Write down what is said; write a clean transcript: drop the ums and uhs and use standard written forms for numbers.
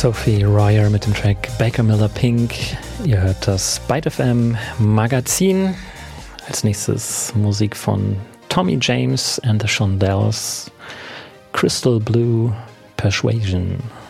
Sophie Royer mit dem Track Baker Miller Pink. Ihr hört das Byte FM Magazin. Als nächstes Musik von Tommy James and the Shondells, Crystal Blue Persuasion.